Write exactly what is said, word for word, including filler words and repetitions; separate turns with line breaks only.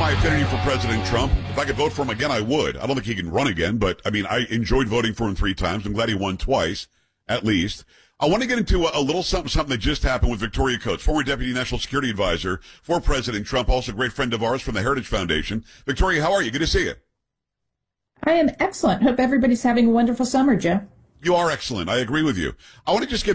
my affinity for President Trump. If I could vote for him again, I would. I don't think he can run again, but, I mean, I enjoyed voting for him three times. I'm glad he won twice, at least. I want to get into a, a little something, something that just happened with Victoria Coates, former Deputy National Security Advisor for President Trump, also a great friend of ours from the Heritage Foundation. Victoria, how are you? Good to see you.
I am excellent. Hope everybody's having a wonderful summer, Joe.
You are excellent. I agree with you. I want to just get